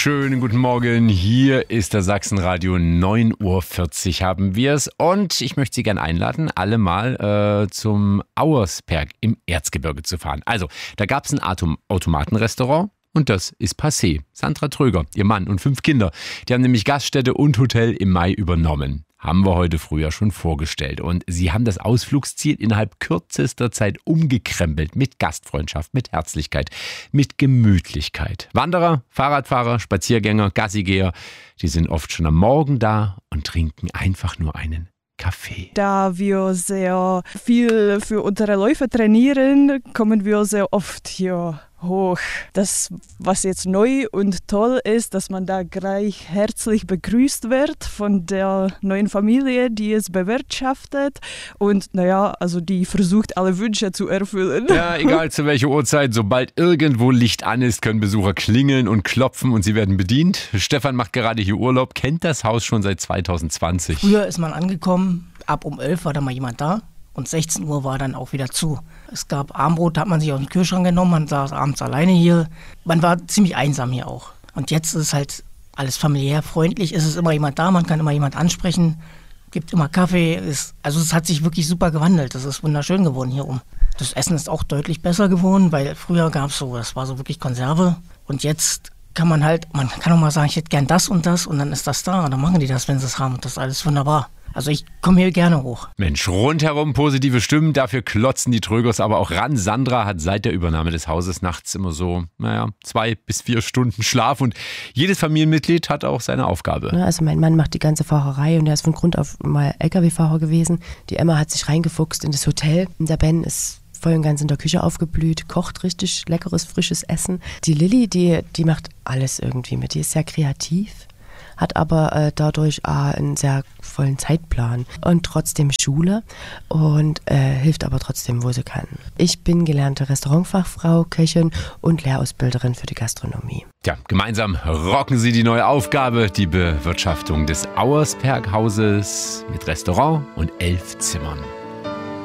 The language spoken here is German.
Schönen guten Morgen, hier ist der Sachsenradio, 9.40 Uhr haben wir es und ich möchte Sie gerne einladen, alle mal zum Auersberg im Erzgebirge zu fahren. Also, da gab es ein Automatenrestaurant und das ist passé. Sandra Tröger, ihr Mann und 5 Kinder, die haben nämlich Gaststätte und Hotel im Mai übernommen. Haben wir heute früh ja schon vorgestellt. Und sie haben das Ausflugsziel innerhalb kürzester Zeit umgekrempelt. Mit Gastfreundschaft, mit Herzlichkeit, mit Gemütlichkeit. Wanderer, Fahrradfahrer, Spaziergänger, Gassigeher, die sind oft schon am Morgen da und trinken einfach nur einen Kaffee. Da wir sehr viel für unsere Läufe trainieren, kommen wir sehr oft hier hoch. Das, was jetzt neu und toll ist, dass man da gleich herzlich begrüßt wird von der neuen Familie, die es bewirtschaftet und also die versucht, alle Wünsche zu erfüllen. Ja, egal zu welcher Uhrzeit, sobald irgendwo Licht an ist, können Besucher klingeln und klopfen und sie werden bedient. Stefan macht gerade hier Urlaub, kennt das Haus schon seit 2020. Früher ist man angekommen, ab um 11 war da mal jemand da. Und 16 Uhr war dann auch wieder zu. Es gab Armbrot, da hat man sich aus dem Kühlschrank genommen, man saß abends alleine hier. Man war ziemlich einsam hier auch. Und jetzt ist halt alles familiär, freundlich, es ist immer jemand da, man kann immer jemand ansprechen, gibt immer Kaffee. Es hat sich wirklich super gewandelt, das ist wunderschön geworden hier oben. Das Essen ist auch deutlich besser geworden, weil früher gab es das war so wirklich Konserve. Und jetzt kann man kann auch mal sagen, ich hätte gern das und dann ist das da. Und dann machen die das, wenn sie es haben. Und das ist alles wunderbar. Also ich komme hier gerne hoch. Mensch, rundherum positive Stimmen, dafür klotzen die Trögers aber auch ran. Sandra hat seit der Übernahme des Hauses nachts immer so, 2 bis 4 Stunden Schlaf und jedes Familienmitglied hat auch seine Aufgabe. Also mein Mann macht die ganze Fahrerei und er ist von Grund auf mal LKW-Fahrer gewesen. Die Emma hat sich reingefuchst in das Hotel. Der Ben ist voll und ganz in der Küche aufgeblüht, kocht richtig leckeres, frisches Essen. Die Lilly, die macht alles irgendwie mit, die ist sehr kreativ. Hat aber dadurch einen sehr vollen Zeitplan und trotzdem Schule und hilft aber trotzdem, wo sie kann. Ich bin gelernte Restaurantfachfrau, Köchin und Lehrausbilderin für die Gastronomie. Ja, gemeinsam rocken sie die neue Aufgabe, die Bewirtschaftung des Auersberghauses mit Restaurant und 11 Zimmern.